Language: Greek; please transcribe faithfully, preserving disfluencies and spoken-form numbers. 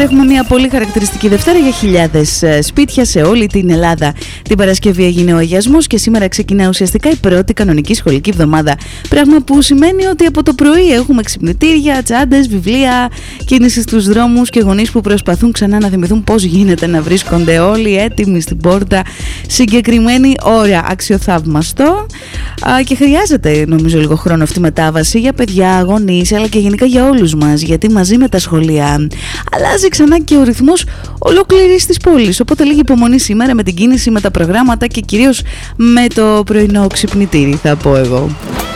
έχουμε μια πολύ χαρακτηριστική Δευτέρα για χιλιάδες σπίτια σε όλη την Ελλάδα. Την Παρασκευή έγινε ο αγιασμός και σήμερα ξεκινά ουσιαστικά η πρώτη κανονική σχολική εβδομάδα. Πράγμα που σημαίνει ότι από το πρωί έχουμε ξυπνητήρια, τσάντες, βιβλία, κίνηση στους δρόμους και γονείς που προσπαθούν ξανά να θυμηθούν πώς γίνεται να βρίσκονται όλοι έτοιμοι στην πόρτα συγκεκριμένη ώρα. Αξιοθαύμαστο. Α, και χρειάζεται νομίζω λίγο χρόνο αυτή η μετάβαση για παιδιά, γονείς, αλλά και γενικά για όλους μας, γιατί μαζί με τα σχολεία αλλάζει ξανά και ο ρυθμός ολόκληρης της πόλης. Οπότε λίγη υπομονή σήμερα με την κίνηση, με τα προγράμματα και κυρίως με το πρωινό ξυπνητήρι, θα πω εγώ.